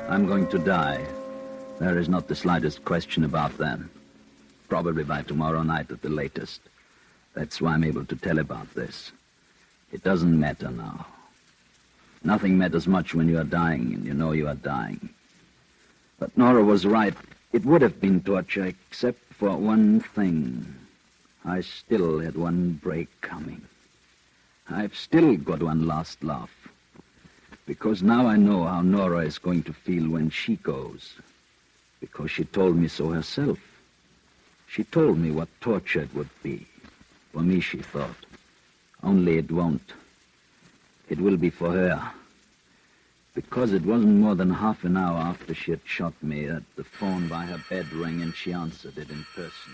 I'm going to die. There is not the slightest question about that. Probably by tomorrow night at the latest. That's why I'm able to tell about this. It doesn't matter now. Nothing matters much when you are dying, and you know you are dying. But Nora was right. It would have been torture, except for one thing. I still had one break coming. I've still got one last laugh. Because now I know how Nora is going to feel when she goes. Because she told me so herself. She told me what torture it would be. For me, she thought. Only it won't. It will be for her. Because it wasn't more than half an hour after she had shot me that the phone by her bed rang and she answered it in person.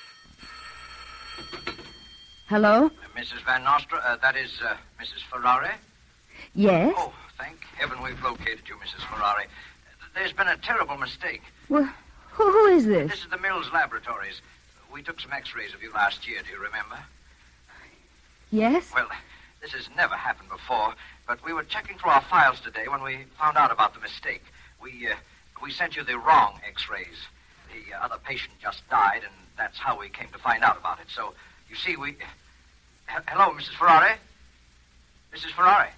Hello? Mrs. Van Nostra, that is Mrs. Ferrari? Yes? Oh, thank heaven we've located you, Mrs. Ferrari. There's been a terrible mistake. Well, who is this? This is the Mills Laboratories. We took some x-rays of you last year, do you remember? Yes? Well, this has never happened before, but we were checking through our files today when we found out about the mistake. We sent you the wrong x-rays. The other patient just died, and that's how we came to find out about it. So, you see, Hello, Mrs. Ferrari? Mrs. Ferrari?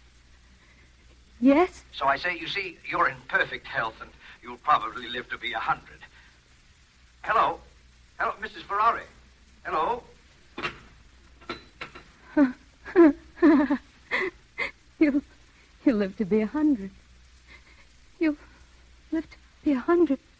Yes? So I say, you see, you're in perfect health, and you'll probably live to be 100. Hello? Hello, Mrs. Ferrari? Hello? You'll live to be 100. You'll live to be 100.